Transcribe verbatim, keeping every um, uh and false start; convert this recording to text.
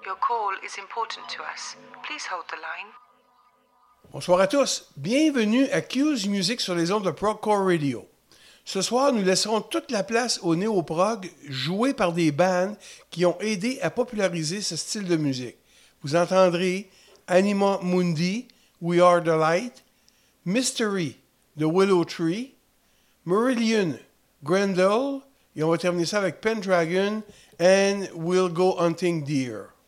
Your call is important to us. Please hold the line. Bonsoir à tous. Bienvenue à Q's Music sur les ondes de Progcore Radio. Ce soir, nous laisserons toute la place au néo-prog joué par des bands qui ont aidé à populariser ce style de musique. Vous entendrez Anima Mundi, We Are the Light, Mystery, The Willow Tree, Marillion, Grendel, et on va terminer ça avec Pendragon and We'll Go Hunting Deer.